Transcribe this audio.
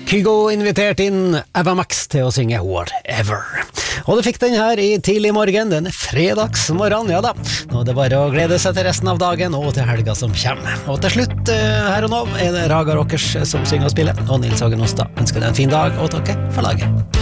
Kygo inviterte inn Ava Max til å synge Whatever. Og du fikk den her i tidlig morgen, den fredagsmorgen, ja da. Nå er det bare å glede seg til resten av dagen og til helga som kommer. Og til slutt, her og nå, er det Raga Rockers som synger og spiller, og Nils Hagen Ostad ønsker deg en fin dag og takker for laget.